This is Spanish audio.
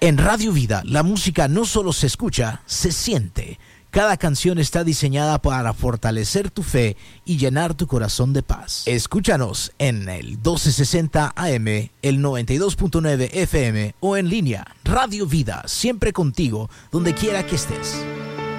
En Radio Vida, la música no solo se escucha, se siente. Cada canción está diseñada para fortalecer tu fe y llenar tu corazón de paz. Escúchanos en el 1260 AM, el 92.9 FM o en línea. Radio Vida, siempre contigo, donde quiera que estés.